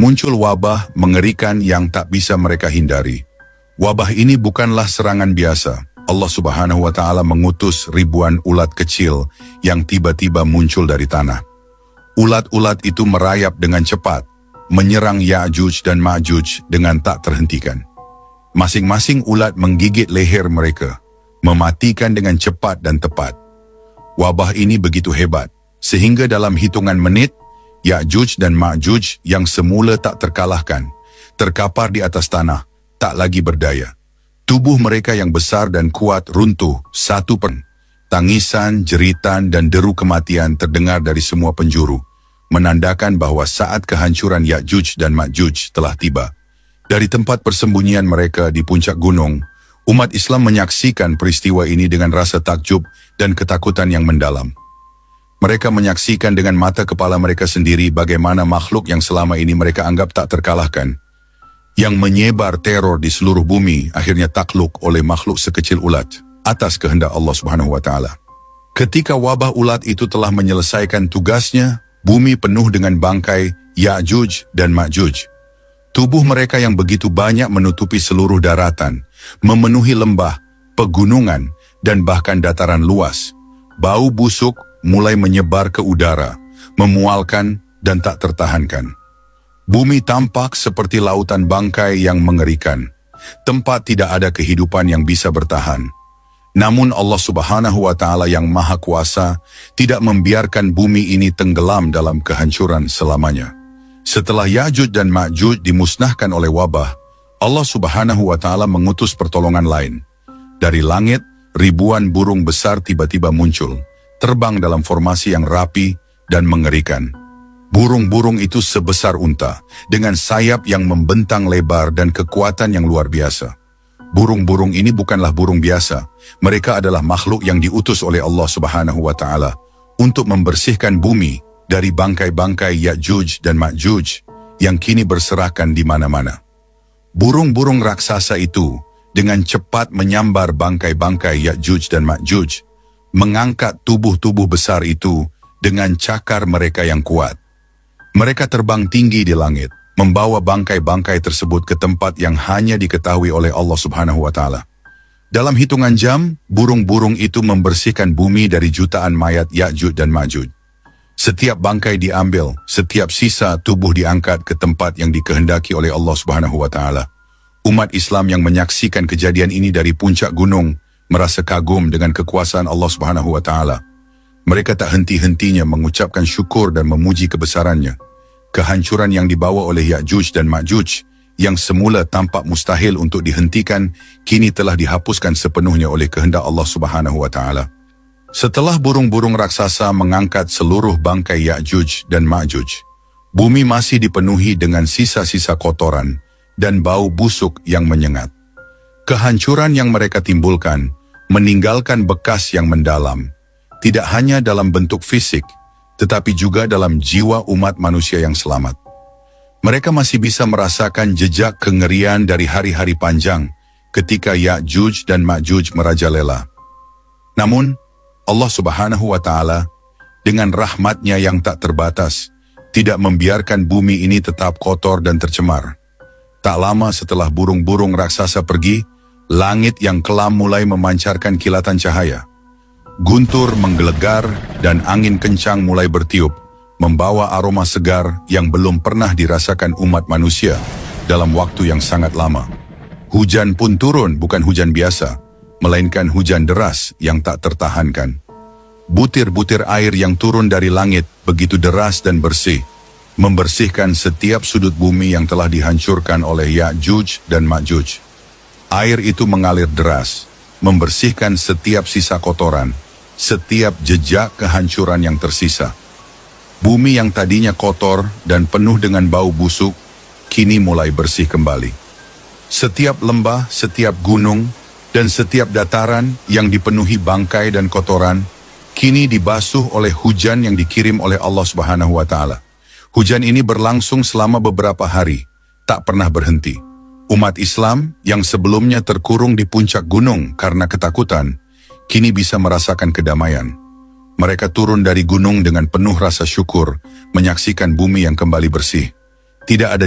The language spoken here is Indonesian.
muncul wabah mengerikan yang tak bisa mereka hindari. Wabah ini bukanlah serangan biasa. Allah Subhanahu wa Ta'ala mengutus ribuan ulat kecil yang tiba-tiba muncul dari tanah. Ulat-ulat itu merayap dengan cepat, menyerang Ya'juj dan Ma'juj dengan tak terhentikan. Masing-masing ulat menggigit leher mereka, mematikan dengan cepat dan tepat. Wabah ini begitu hebat, sehingga dalam hitungan menit, Ya'juj dan Ma'juj yang semula tak terkalahkan, terkapar di atas tanah, tak lagi berdaya. Tubuh mereka yang besar dan kuat runtuh satu per. Tangisan, jeritan, dan deru kematian terdengar dari semua penjuru, menandakan bahwa saat kehancuran Ya'juj dan Ma'juj telah tiba. Dari tempat persembunyian mereka di puncak gunung, umat Islam menyaksikan peristiwa ini dengan rasa takjub dan ketakutan yang mendalam. Mereka menyaksikan dengan mata kepala mereka sendiri bagaimana makhluk yang selama ini mereka anggap tak terkalahkan, yang menyebar teror di seluruh bumi, akhirnya takluk oleh makhluk sekecil ulat atas kehendak Allah Subhanahu wa Ta'ala. Ketika wabah ulat itu telah menyelesaikan tugasnya, bumi penuh dengan bangkai Ya'juj dan Ma'juj. Tubuh mereka yang begitu banyak menutupi seluruh daratan, memenuhi lembah, pegunungan, dan bahkan dataran luas. Bau busuk mulai menyebar ke udara, memualkan dan tak tertahankan. Bumi tampak seperti lautan bangkai yang mengerikan. Tempat tidak ada kehidupan yang bisa bertahan. Namun Allah Subhanahu wa Ta'ala yang Maha Kuasa tidak membiarkan bumi ini tenggelam dalam kehancuran selamanya. Setelah Ya'juj dan Ma'juj dimusnahkan oleh wabah, Allah Subhanahu wa Ta'ala mengutus pertolongan lain. Dari langit, ribuan burung besar tiba-tiba muncul, terbang dalam formasi yang rapi dan mengerikan. Burung-burung itu sebesar unta, dengan sayap yang membentang lebar dan kekuatan yang luar biasa. Burung-burung ini bukanlah burung biasa, mereka adalah makhluk yang diutus oleh Allah Subhanahu wa Ta'ala untuk membersihkan bumi dari bangkai-bangkai Ya'juj dan Ma'juj yang kini berserakan di mana-mana. Burung-burung raksasa itu dengan cepat menyambar bangkai-bangkai Ya'juj dan Ma'juj, mengangkat tubuh-tubuh besar itu dengan cakar mereka yang kuat. Mereka terbang tinggi di langit, membawa bangkai-bangkai tersebut ke tempat yang hanya diketahui oleh Allah Subhanahu wa Ta'ala. Dalam hitungan jam, burung-burung itu membersihkan bumi dari jutaan mayat Ya'juj dan Ma'juj. Setiap bangkai diambil, setiap sisa tubuh diangkat ke tempat yang dikehendaki oleh Allah Subhanahu wa Ta'ala. Umat Islam yang menyaksikan kejadian ini dari puncak gunung merasa kagum dengan kekuasaan Allah Subhanahu wa Ta'ala. Mereka tak henti-hentinya mengucapkan syukur dan memuji kebesarannya. Kehancuran yang dibawa oleh Ya'juj dan Ma'juj yang semula tampak mustahil untuk dihentikan, kini telah dihapuskan sepenuhnya oleh kehendak Allah Subhanahu wa Ta'ala. Setelah burung-burung raksasa mengangkat seluruh bangkai Ya'juj dan Ma'juj, bumi masih dipenuhi dengan sisa-sisa kotoran dan bau busuk yang menyengat. Kehancuran yang mereka timbulkan meninggalkan bekas yang mendalam, tidak hanya dalam bentuk fisik, tetapi juga dalam jiwa umat manusia yang selamat. Mereka masih bisa merasakan jejak kengerian dari hari-hari panjang ketika Ya'juj dan Ma'juj merajalela. Namun, Allah Subhanahu wa Ta'ala dengan rahmatnya yang tak terbatas tidak membiarkan bumi ini tetap kotor dan tercemar. Tak lama setelah burung-burung raksasa pergi, langit yang kelam mulai memancarkan kilatan cahaya. Guntur menggelegar dan angin kencang mulai bertiup, membawa aroma segar yang belum pernah dirasakan umat manusia dalam waktu yang sangat lama. Hujan pun turun, bukan hujan biasa, melainkan hujan deras yang tak tertahankan. Butir-butir air yang turun dari langit begitu deras dan bersih, membersihkan setiap sudut bumi yang telah dihancurkan oleh Ya'juj dan Ma'juj. Air itu mengalir deras, membersihkan setiap sisa kotoran, setiap jejak kehancuran yang tersisa. Bumi yang tadinya kotor dan penuh dengan bau busuk, kini mulai bersih kembali. Setiap lembah, setiap gunung, dan setiap dataran yang dipenuhi bangkai dan kotoran, kini dibasuh oleh hujan yang dikirim oleh Allah Subhanahu wa Ta'ala. Hujan ini berlangsung selama beberapa hari, tak pernah berhenti. Umat Islam yang sebelumnya terkurung di puncak gunung karena ketakutan, kini bisa merasakan kedamaian. Mereka turun dari gunung dengan penuh rasa syukur, menyaksikan bumi yang kembali bersih. Tidak ada